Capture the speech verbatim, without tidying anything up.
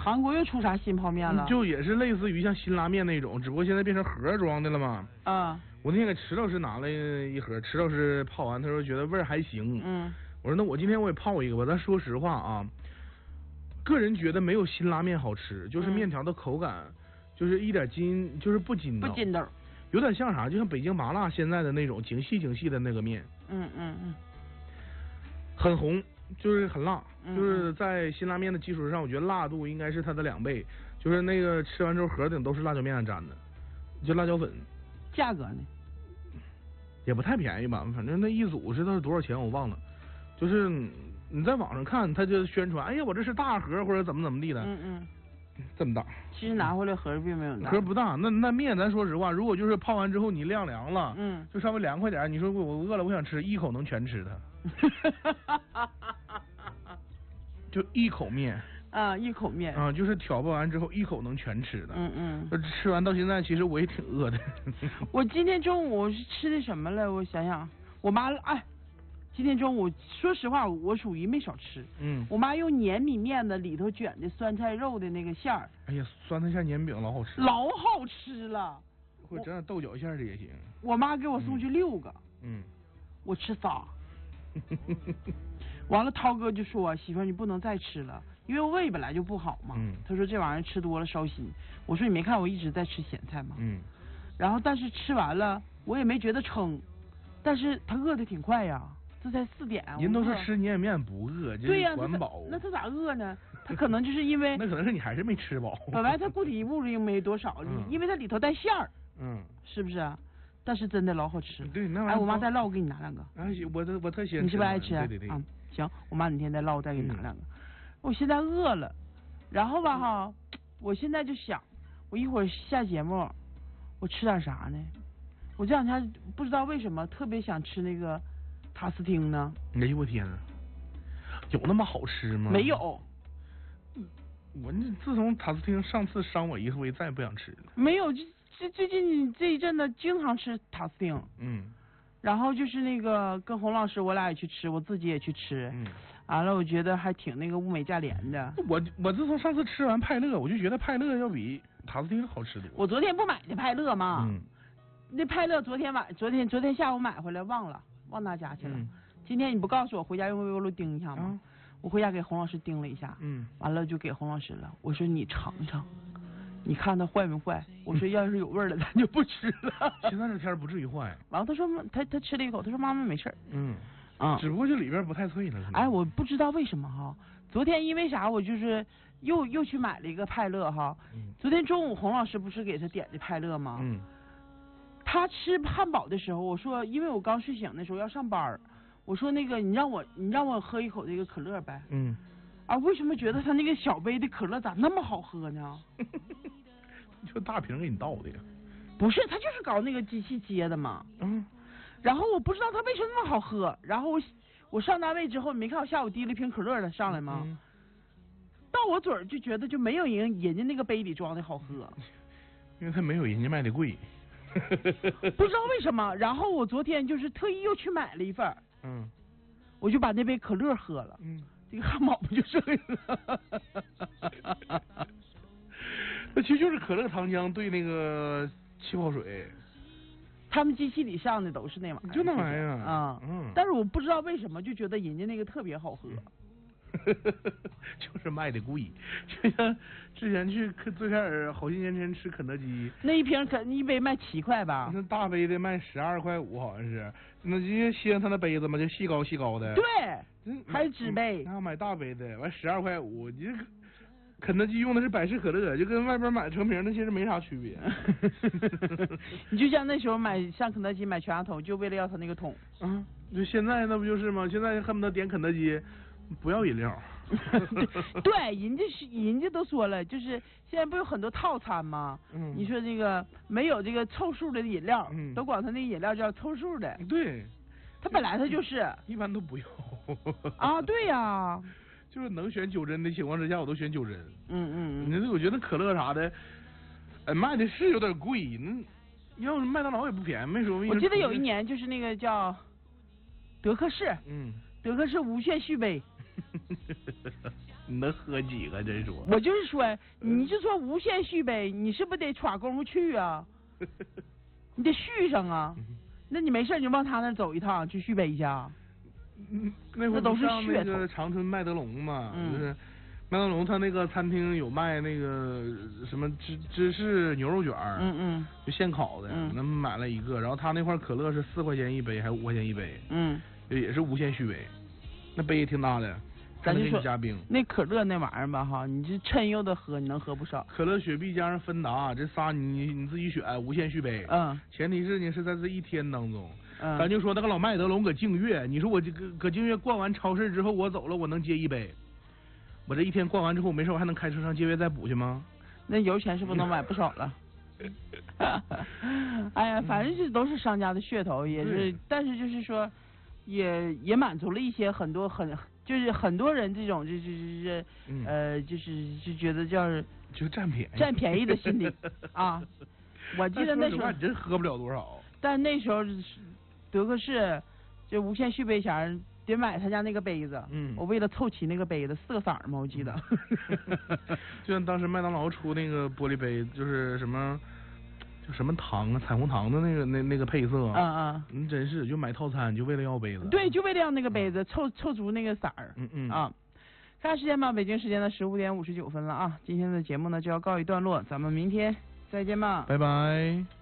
韩国又出啥新泡面了？ 就也是类似于像辛拉面那种，只不过现在变成盒装的了嘛。 啊。 我那天给池老师拿了一盒，池老师泡完，他说觉得味儿还行。 嗯。 我说那我今天我也泡一个吧。但说实话啊，个人觉得没有辛拉面好吃，就是面条的口感，嗯、就是一点筋，就是不筋道。 不筋道。 有点像啥？就像北京麻辣现在的那种精细精细的那个面。 嗯嗯嗯。 很红，就是很辣， 嗯、 就是在辛拉面的基础上，我觉得辣度应该是它的两倍。就是那个吃完之后盒顶都是辣椒面蘸的，就辣椒粉。 价格呢？ 也不太便宜吧，反正那一组是它是多少钱我忘了。就是你在网上看，他就宣传，哎呀，我这是大盒或者怎么怎么地的。 嗯嗯。 这么大。 其实拿回来盒并没有大。 盒不大，那那面咱说实话，如果就是泡完之后你晾凉了， 嗯， 就稍微凉快点，你说我我饿了，我想吃，一口能全吃它。就一口面。 啊，一口面。 啊，就是挑拨完之后一口能全吃的。 嗯嗯。 吃完到现在，其实我也挺饿的。 我今天中午我是吃的什么了？我想想，我妈哎。今天中午，说实话，我属于没少吃。 嗯。 我妈用粘米面的里头卷的酸菜肉的那个馅儿。 哎呀，酸菜馅粘饼老好吃。 老好吃了。 或者整点豆角馅的也行。 我妈给我送去六个。 嗯。 我吃仨。完了，涛哥就说：“媳妇儿，你不能再吃了，因为胃本来就不好嘛。” 嗯。 他说这玩意儿吃多了烧心。我说你没看我一直在吃咸菜吗？ 嗯。 然后，但是吃完了我也没觉得撑，但是他饿得挺快呀。这才四点， 您都是吃粘面不饿， 对呀， 管饱。 那他咋饿呢？他可能就是因为那可能是你还是没吃饱。 本来他固体物质又没多少， 嗯、 因为它里头带馅儿， 嗯， 是不是啊？但是真的老好吃。 对，那哎，我妈再烙，我给你拿两个。 哎，我我我特喜欢吃。 你是不是爱吃？ 对对对。 啊，行，我妈哪天再烙，我再给你拿两个。嗯、我现在饿了，然后吧哈，我现在就想，我一会儿下节目，我吃点啥呢？我这两天不知道为什么特别想吃那个。塔斯汀呢？ 哎呦我天啊，有那么好吃吗？ 没有。 我那自从塔斯汀上次伤我一回，再也不想吃了。 没有，这这最近这一阵子经常吃塔斯汀。 嗯。 然后就是那个跟洪老师，我俩也去吃，我自己也去吃。 嗯。 完了，我觉得还挺那个物美价廉的。 我我自从上次吃完派乐，我就觉得派乐要比塔斯汀好吃多。 我昨天不买的派乐吗？ 嗯。 那派乐昨天晚，昨天昨天下午买回来忘了。忘他家去了。嗯、今天你不告诉我，回家用微波炉叮一下吗？ 嗯、 我回家给洪老师叮了一下。 嗯。完了就给洪老师了。我说你尝尝，你看它坏没坏？我说要是有味儿了，咱就不吃了。 现在这天不至于坏。 完了，他说他他吃了一口，他说妈妈没事儿。 嗯。 啊、嗯。 只不过这里边不太脆了。 哎，我不知道为什么哈。昨天因为啥，我就是又又去买了一个派乐哈。 嗯。 昨天中午洪老师不是给他点的派乐吗？ 嗯。 他吃汉堡的时候，我说，因为我刚睡醒的时候要上班，我说那个你让我你让我喝一口这个可乐呗。 嗯。 啊，为什么觉得他那个小杯的可乐咋那么好喝呢？ 就大瓶给你倒的呀。 不是，他就是搞那个机器接的嘛。 嗯。 然后我不知道他为什么那么好喝，然后我我上单位之后，你没看我下午提了一瓶可乐的上来吗？ 嗯。 到我嘴儿就觉得就没有人人家那个杯里装的好喝。 因为他没有人家卖的贵。 不知道为什么，然后我昨天就是特意又去买了一份， 嗯， 我就把那杯可乐喝了， 嗯， 这个汉堡不就剩下了？ 那其实就是可乐糖浆兑那个气泡水， 他们机器里上的都是那玩意儿， 就那玩意儿啊， 嗯， 但是我不知道为什么就觉得人家那个特别好喝。 就是卖的贵，就像之前去最开始好些年前吃肯德基， 那一瓶肯一杯卖七块吧， 那大杯的卖十二块五，好像是，那直接掀他那杯子嘛，就细高细高的， 对，还是纸杯， 然后买大杯的，完十二块五，你这肯德基用的是百事可乐，就跟外边买成瓶的其实没啥区别。 你就像那时候买上肯德基买全家桶，就为了要他那个桶。 嗯，就现在那不就是吗？现在恨不得点肯德基不要饮料。 对，人家是人家都说了，就是现在不有很多套餐吗？ 嗯， 你说这个没有这个凑数的饮料， 嗯， 都管他那饮料叫凑数的。 对， 他本来他就是一般都不要。 啊，对呀、啊。 就是能选九针的情况之下，我都选九针。 嗯嗯嗯。 你这我觉得可乐啥的，哎，卖的是有点贵，那要是麦当劳也不便宜，没说。 我记得有一年就是那个叫德克士， 嗯， 德克士无限续杯。 你能喝几个？这说。 我就是说，你就说无限续杯，你是不是得耍功夫去啊？你得续上啊。那你没事你就往他那走一趟，去续杯去啊。 嗯，那会儿都是上那噱头个长春麦德龙嘛， 嗯就是麦德龙他那个餐厅有卖那个什么芝芝士牛肉卷儿， 嗯嗯就现烤的， 嗯那么买了一个，然后他那块儿可乐是四块钱一杯，还是五块钱一杯， 嗯， 也是无限续杯，那杯也挺大的，还能给咱就说你加冰。 那可乐那玩意儿吧哈，你这趁热的喝，你能喝不少。 可乐、雪碧加上芬达，这仨你你自己选，无限续杯。 嗯前提是呢是在这一天当中。 嗯， 咱就说那个老麦德龙搁净月，你说我这个搁净月逛完超市之后我走了，我能接一杯？我这一天逛完之后，我没事我还能开车上净月再补去吗？ 那油钱是不是能买不少了？哎呀，反正这都是商家的噱头，也是，但是就是说，也也满足了一些很多很就是很多人这种就是就是嗯呃就是就觉得叫是就占便宜占便宜的心理啊。我记得那时候但说实话你真喝不了多少。 但那时候德克士就无限续杯前得买他家那个杯子， 嗯我为了凑齐那个杯子，四个色儿嘛，我记得。 就像当时麦当劳出那个玻璃杯，就是什么就什么糖啊，彩虹糖的那个那那个配色， 嗯嗯， 你真是就买套餐就为了要杯子。 对，就为了要那个杯子，凑凑足那个色儿。 嗯嗯啊，看时间吧，北京时间的十五点五十九分了啊，今天的节目呢就要告一段落，咱们明天再见吧。 拜拜。